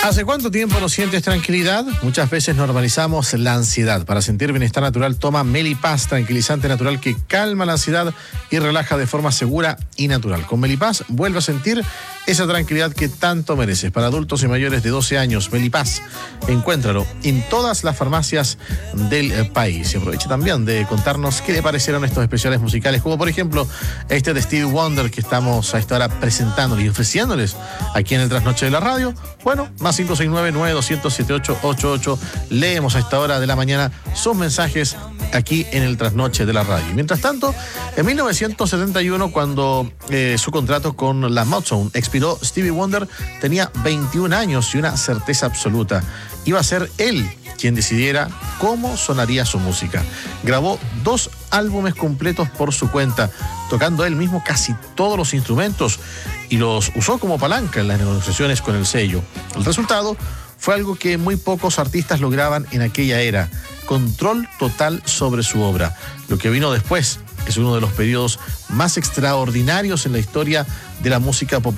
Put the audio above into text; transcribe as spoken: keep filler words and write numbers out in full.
¿Hace cuánto tiempo no sientes tranquilidad? Muchas veces normalizamos la ansiedad. Para sentir bienestar natural, toma Melipaz, tranquilizante natural que calma la ansiedad y relaja de forma segura y natural. Con Melipaz vuelve a sentir esa tranquilidad que tanto mereces. Para adultos y mayores de doce años, Melipaz, encuéntralo en todas las farmacias del país. Y aproveche también de contarnos qué le parecieron estos especiales musicales, como por ejemplo este de Stevie Wonder que estamos a esta hora presentándoles y ofreciéndoles aquí en el Trasnoche de la Radio. Bueno, más cinco seis nueve, nueve dos cero cero, siete ocho ocho ocho. Leemos a esta hora de la mañana sus mensajes aquí en el Trasnoche de la Radio. Mientras tanto, en mil novecientos setenta y uno, cuando eh, su contrato con la Motown expiró, Stevie Wonder tenía veintiún años y una certeza absoluta: iba a ser él quien decidiera cómo sonaría su música. Grabó dos álbumes completos por su cuenta, tocando él mismo casi todos los instrumentos, y los usó como palanca en las negociaciones con el sello. El resultado fue algo que muy pocos artistas lograban en aquella era: control total sobre su obra. Lo que vino después es uno de los periodos más extraordinarios en la historia de la música popular.